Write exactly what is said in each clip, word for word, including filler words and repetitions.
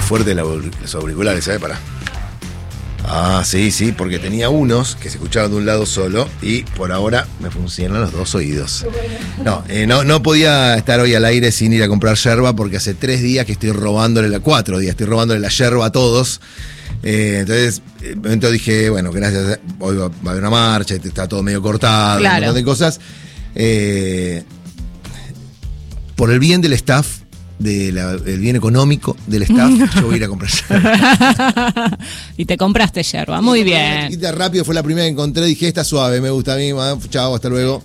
fuerte la, los auriculares, ¿sabes? Pará. Ah, sí, sí, porque tenía unos que se escuchaban de un lado solo y por ahora me funcionan los dos oídos. No, eh, no, no podía estar hoy al aire sin ir a comprar yerba porque hace tres días que estoy robándole, la, cuatro días, estoy robándole la yerba a todos. Eh, entonces, en un momento dije, bueno, gracias, hoy va, va a haber una marcha, está todo medio cortado, claro. Un montón de cosas. Eh, por el bien del staff, del de bien económico del staff, yo voy a ir a comprar yerba. Y te compraste yerba, muy bien. Y rápido fue la primera que encontré, dije, esta suave, me gusta a mí, chao, hasta luego.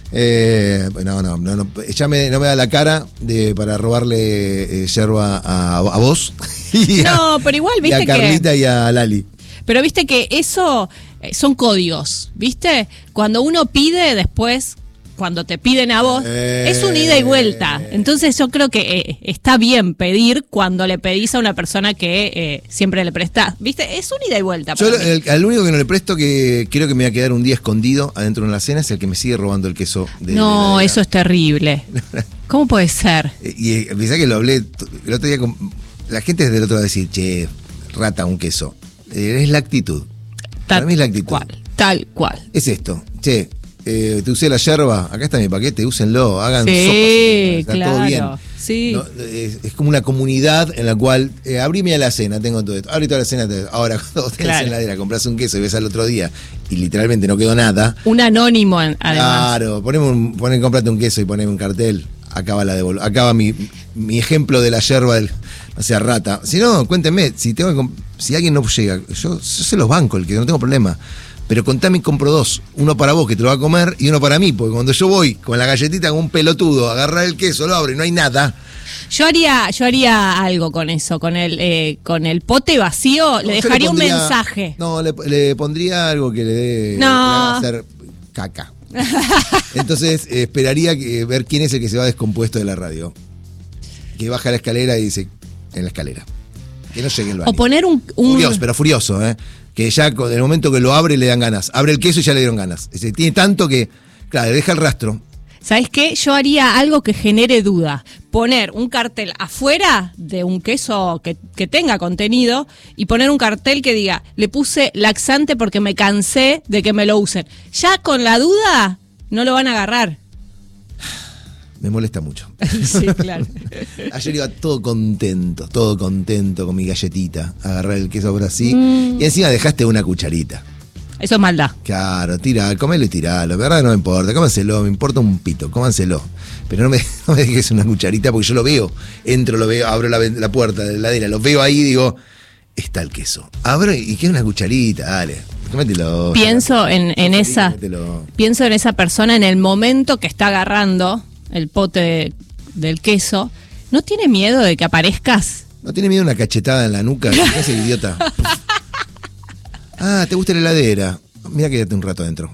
Eh, no, no, no, no, ya me, no me da la cara de, para robarle eh, yerba a, a vos. Y no, a, pero igual viste y a Carlita que, y a Lali. Pero viste que eso eh, son códigos, ¿viste? Cuando uno pide, después, cuando te piden a vos, eh, es un ida y vuelta. Entonces yo creo que eh, está bien pedir cuando le pedís a una persona que eh, siempre le prestás. ¿Viste? Es un ida y vuelta. Yo el, al único que no le presto, que creo que me va a quedar un día escondido adentro de la cena, es el que me sigue robando el queso. De, no, de eso es terrible. ¿Cómo puede ser? Y, y pensá que lo hablé el otro día con... La gente desde el otro va a decir, che, rata un queso. Eh, es la actitud. Tal Para mí es la actitud. Cual, tal cual. Es esto, che. Eh, te usé la yerba, acá está mi paquete, úsenlo, hagan sí, sopas, está claro, todo bien. Sí. No, es, es como una comunidad en la cual eh, abrime a la cena, tengo todo esto, abrí toda la cena, ahora cuando vos tenés claro. en la heladera, compras un queso y ves al otro día y literalmente no quedó nada. Un anónimo además. Claro, poneme un, poné, comprate un queso y poneme un cartel, acaba la devol- acaba mi, mi ejemplo de la yerba del, o sea, rata. Si no, cuéntenme, si tengo que, si alguien no llega, yo, yo se los banco, el que no tengo problema. Pero contame y compro dos. Uno para vos que te lo va a comer y uno para mí. Porque cuando yo voy con la galletita con un pelotudo, agarrar el queso, lo abro y no hay nada. Yo haría, yo haría algo con eso, con el, eh, con el pote vacío, no, le dejaría le pondría, un mensaje. No, le, le pondría algo que le dé no. le haga hacer caca. Entonces eh, esperaría que, ver quién es el que se va descompuesto de la radio. Que baja la escalera y dice, en la escalera. Que no llegue el baño. O poner un... un... Furioso, pero furioso, ¿eh? Que ya en el momento que lo abre le dan ganas. Abre el queso y ya le dieron ganas. Es decir, tiene tanto que, claro, deja el rastro. ¿Sabes qué? Yo haría algo que genere duda. Poner un cartel afuera de un queso que, que tenga contenido y poner un cartel que diga, le puse laxante porque me cansé de que me lo usen. Ya con la duda no lo van a agarrar. Me molesta mucho. Sí, claro. Ayer iba todo contento, todo contento con mi galletita. Agarrar el queso por así. Mm. Y encima dejaste una cucharita. Eso es maldad. Claro, tira, comelo y tiralo. La verdad no me importa, cómanselo, me importa un pito, cómanselo. Pero no me, no me dejes una cucharita porque yo lo veo. Entro, lo veo, abro la, la puerta de la heladera, lo veo ahí y digo, está el queso. Abro y queda una cucharita, dale. Mételo. Pienso en, en esa. Mételo. Pienso en esa persona en el momento que está agarrando el pote de, del queso. ¿No tiene miedo de que aparezcas? ¿No tiene miedo de una cachetada en la nuca? ¿Qué hace el idiota? Ah, ¿te gusta la heladera? Mira, quédate un rato adentro.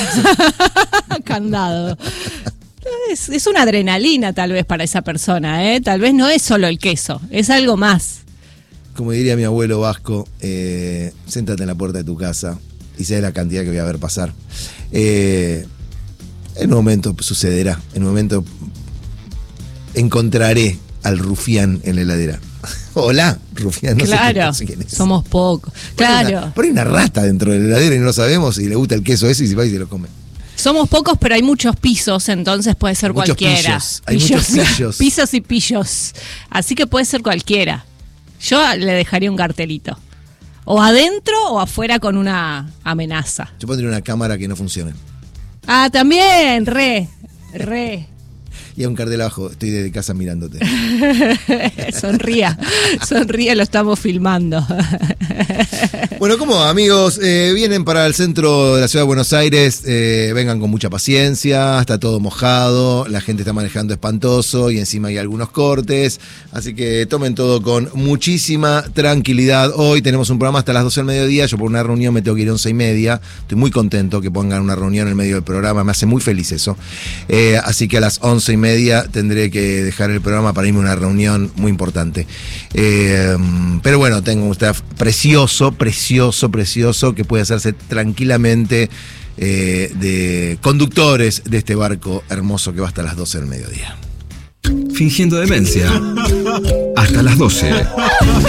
Candado. Es, es una adrenalina tal vez para esa persona, ¿eh? Tal vez no es solo el queso, es algo más. Como diría mi abuelo vasco, eh, séntate en la puerta de tu casa y sabes la cantidad que voy a ver pasar. Eh, en un momento sucederá, en un momento encontraré al rufián en la heladera. Hola, rufián, no claro, sé quién es. Somos pocos. Claro. Por ahí una rata dentro de la heladera y no lo sabemos y le gusta el queso ese y se va y se lo come. Somos pocos, pero hay muchos pisos, entonces puede ser muchos cualquiera. Pillos. Hay pillos. muchos pillos. Pisos y pillos. Así que puede ser cualquiera. Yo le dejaría un cartelito. O adentro o afuera con una amenaza. Yo pondría una cámara que no funcione. Ah, también, re, re. Y a un cartel abajo, estoy desde casa mirándote. Sonría, sonría, lo estamos filmando. Bueno, ¿cómo va, amigos? Eh, vienen para el centro de la ciudad de Buenos Aires, eh, vengan con mucha paciencia, está todo mojado, la gente está manejando espantoso y encima hay algunos cortes, así que tomen todo con muchísima tranquilidad. Hoy tenemos un programa hasta las doce del mediodía, yo por una reunión me tengo que ir a once y media, estoy muy contento que pongan una reunión en medio del programa, me hace muy feliz eso, eh, así que a las once y media tendré que dejar el programa para irme a una reunión muy importante. Eh, pero bueno, tengo un staff precioso, precioso, precioso, que puede hacerse tranquilamente eh, de conductores de este barco hermoso que va hasta las doce del mediodía. Fingiendo demencia. Hasta las doce.